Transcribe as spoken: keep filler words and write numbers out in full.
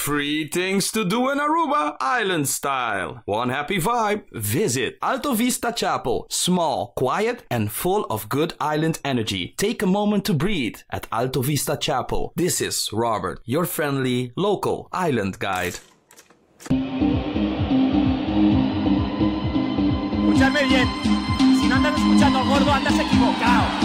Free things to do in Aruba, island style. One happy vibe. Visit Alto Vista Chapel. Small, quiet, and full of good island energy. Take a moment to breathe at Alto Vista Chapel. This is Robert, your friendly local island guide. Escuchadme bien. Si no andas escuchando al gordo, andas equivocado.